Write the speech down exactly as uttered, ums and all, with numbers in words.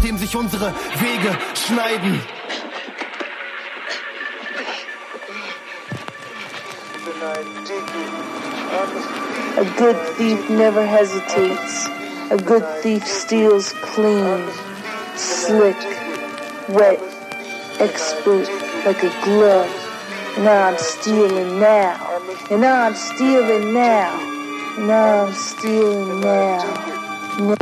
dem sich unsere Wege schneiden. A good thief never hesitates. A good thief steals clean, slick, wet, expert like a glove. Now I'm stealing now. And now I'm stealing now. Now I'm stealing now.